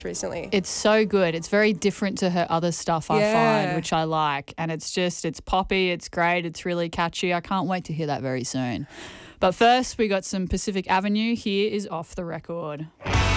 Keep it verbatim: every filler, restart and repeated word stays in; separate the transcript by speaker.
Speaker 1: recently.
Speaker 2: It's so good. It's very different to her other stuff, I
Speaker 1: Yeah.
Speaker 2: find, which I like. And it's just, it's poppy, it's great, it's really catchy. I can't wait to hear that very soon. But first, we got some Pacific Avenue. Here is Off the Record.